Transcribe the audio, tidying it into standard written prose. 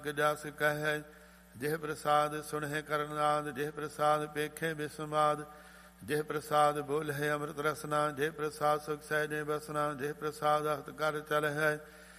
ਜਸ ਕਹੈ ਜਿਹ ਪ੍ਰਸਾਦ ਸੁਣਹਿ ਕਰਨਾਦ, ਜਿਹ ਪ੍ਰਸਾਦ ਪੇਖੇ ਬਿਸਮਾਦ, ਜਿਹ ਪ੍ਰਸਾਦ ਬੋਲਹਿ ਅੰਮ੍ਰਿਤ ਰਸਨਾ, ਜਿਹ ਪ੍ਰਸਾਦ ਸੁਖ ਸਹਿਜੇ ਬਸਨਾ, ਜਿਹ ਪ੍ਰਸਾਦ ਹਤ ਕਰ ਚਲਹਿ,